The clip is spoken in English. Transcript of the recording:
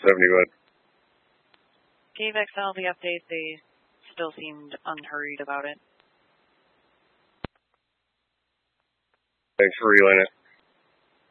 70, bud. Gave XL the update. They still seemed unhurried about it. Thanks for relaying it.